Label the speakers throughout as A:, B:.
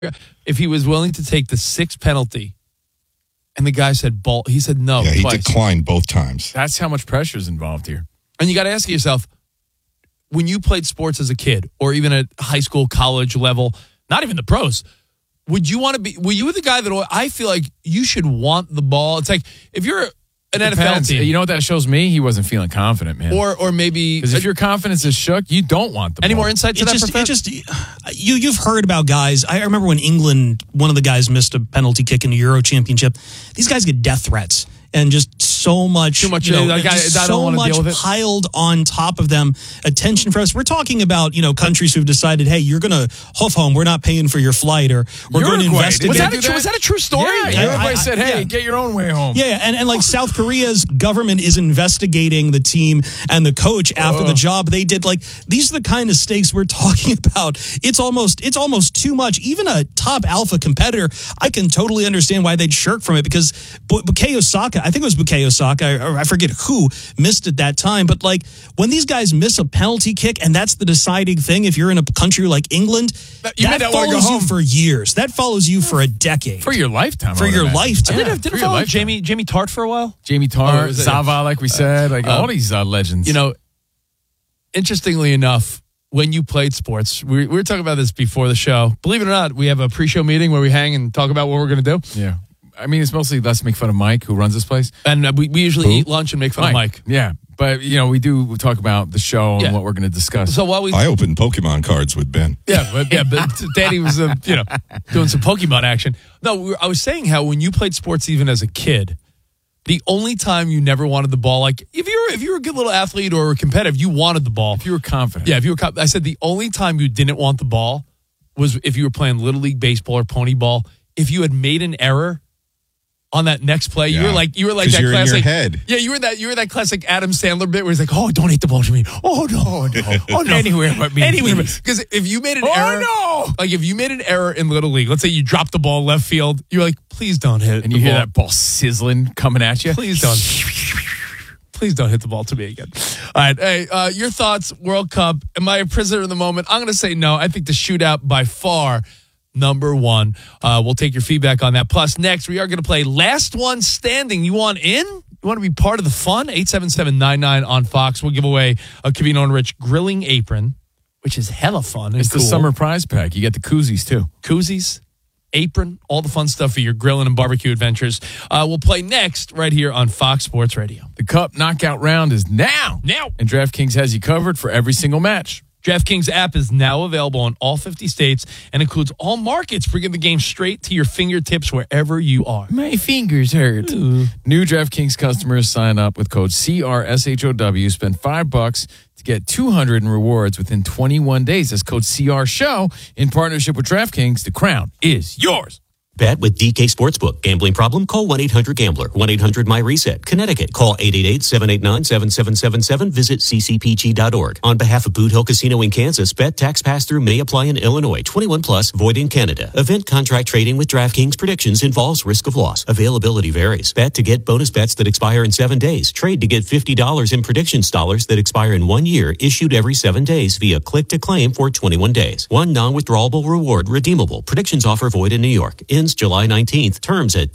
A: if he was willing to take the 6th penalty, and the guy said ball, he said no.
B: Yeah, he
A: twice.
B: declined both times.
C: That's how much pressure is involved here.
A: And you got to ask yourself, when you played sports as a kid, or even at high school, college level, not even the pros, were you the guy that I feel like you should want the ball? It's like if you're an NFL team.
C: You know what that shows me? He wasn't feeling confident, man.
A: Or maybe
C: because if your confidence is shook, you don't want the ball.
A: Any more insight to that?
D: You've heard about guys. I remember when England, one of the guys missed a penalty kick in the Euro Championship. These guys get death threats. And just so much,
A: too much, so
D: much piled on top of them. Attention for us. We're talking about, countries who've decided, hey, you're going to hoof home. We're not paying for your flight, or we're going to investigate.
A: Was that a true story?
C: Yeah, Uruguay said, hey, get your own way home.
D: Yeah, and like South Korea's government is investigating the team and the coach after the job they did. Like, these are the kind of stakes we're talking about. It's almost too much. Even a top alpha competitor, I can totally understand why they'd shirk from it, because Bukayo Saka, I think it was Bukayo Saka, I forget who missed it that time, but like when these guys miss a penalty kick and that's the deciding thing, if you're in a country like England, that follows you for years. That follows you for a decade.
C: For your lifetime.
D: For your lifetime.
A: Did it follow Jamie Tart for a while?
C: Jamie Tart, Zava, like we said, all these legends.
A: Interestingly enough, when you played sports, we were talking about this before the show. Believe it or not, we have a pre-show meeting where we hang and talk about what we're going to do.
C: Yeah. I mean, it's mostly let's make fun of Mike, who runs this place.
A: And we usually eat lunch and make fun of Mike.
C: Yeah. But, we do talk about the show and what we're going to discuss.
A: So while
B: I opened Pokemon cards with Ben.
A: But Danny was, doing some Pokemon action. No, I was saying how when you played sports even as a kid, the only time you never wanted the ball, like if you were a good little athlete or competitive, you wanted the ball.
C: If you were confident.
A: Yeah, I said the only time you didn't want the ball was if you were playing Little League baseball or pony ball. If you had made an error on that next play, you were like that
B: you're
A: classic.
B: In your head.
A: Yeah, you were that classic Adam Sandler bit where he's like, "Oh, don't hit the ball to me. Oh no, oh no,
C: anywhere but me.
A: Anywhere." Because if you made an error, like if you made an error in Little League, let's say you dropped the ball left field, you're like, "Please don't hit."
C: And you hear that ball sizzling coming at you.
A: Please don't hit the ball to me again. All right, hey, your thoughts, World Cup? Am I a prisoner in the moment? I'm going to say no. I think the shootout by far. Number one. We'll take your feedback on that. Plus, next, we are going to play Last One Standing. You want in? You want to be part of the fun? 877-99 on Fox. We'll give away a Covino and Rich grilling apron, which is hella fun.
C: It's the summer prize pack. You get the koozies, too.
A: Koozies, apron, all the fun stuff for your grilling and barbecue adventures. We'll play next right here on Fox Sports Radio.
C: The Cup knockout round is now. And DraftKings has you covered for every single match.
A: DraftKings app is now available in all 50 states and includes all markets, bringing the game straight to your fingertips wherever you are.
C: My fingers hurt. Ooh. New DraftKings customers sign up with code CRSHOW. Spend $5 to get $200 in rewards within 21 days. That's code CRSHOW in partnership with DraftKings. The crown is yours.
E: Bet with DK Sportsbook. Gambling problem? Call 1-800-GAMBLER. 1-800-MY-RESET. Connecticut. Call 888-789-7777. Visit ccpg.org. On behalf of Boot Hill Casino in Kansas, bet tax pass-through may apply in Illinois. 21 plus. Void in Canada. Event contract trading with DraftKings predictions involves risk of loss. Availability varies. Bet to get bonus bets that expire in 7 days. Trade to get $50 in predictions dollars that expire in 1 year. Issued every 7 days via click to claim for 21 days. One non-withdrawable reward redeemable. Predictions offer void in New York. Ends July 19th. Terms at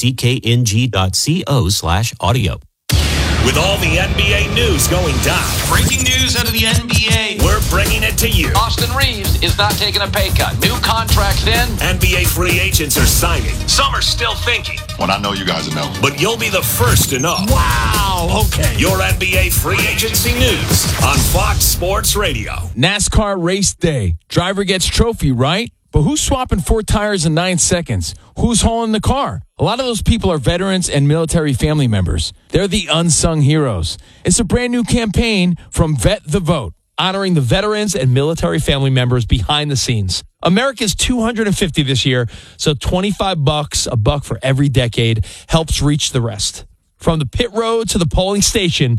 E: dkng.co/audio.
F: With all the NBA news going down.
G: Breaking news out of the NBA.
F: We're bringing it to you.
G: Austin Reeves is not taking a pay cut. New contracts in.
F: NBA free agents are signing. Some are still thinking.
H: When I know, you guys will know.
F: But you'll be the first to know.
G: Wow. Okay.
F: Your NBA free agency news on Fox Sports Radio.
C: NASCAR race day. Driver gets trophy, right? But who's swapping 4 tires in 9 seconds? Who's hauling the car? A lot of those people are veterans and military family members. They're the unsung heroes. It's a brand new campaign from Vet the Vote, honoring the veterans and military family members behind the scenes. America's 250 this year, so $25, a buck for every decade, helps reach the rest. From the pit road to the polling station,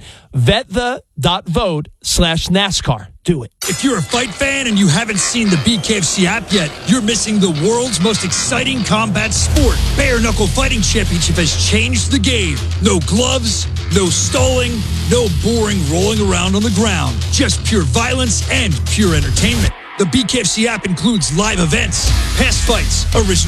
C: VetThe.vote/NASCAR. Do it.
I: If you're a fight fan and you haven't seen the BKFC app yet, you're missing the world's most exciting combat sport. Bare Knuckle Fighting Championship has changed the game. No gloves, no stalling, no boring rolling around on the ground. Just pure violence and pure entertainment. The BKFC app includes live events, past fights, original